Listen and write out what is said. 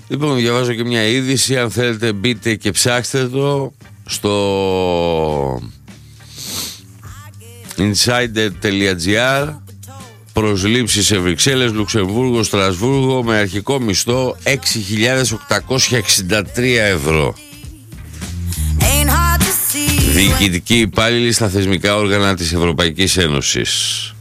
Λοιπόν, διαβάζω και μια είδηση. Αν θέλετε μπείτε και ψάξτε το στο insider.gr. Προσλήψεις σε Βρυξέλλες, Λουξεμβούργο, Στρασβούργο με αρχικό μισθό 6.863 ευρώ. Διοικητικοί υπάλληλοι στα θεσμικά όργανα της Ευρωπαϊκής Ένωσης.